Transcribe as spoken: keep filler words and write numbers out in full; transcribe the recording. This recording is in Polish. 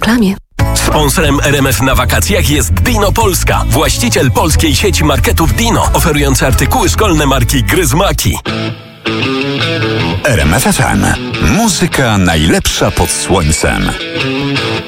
reklamie. Sponsorem R M F na wakacjach jest Dino Polska, właściciel polskiej sieci marketów Dino, oferujący artykuły szkolne marki Gryzmaki. R M F F M. Muzyka najlepsza pod słońcem.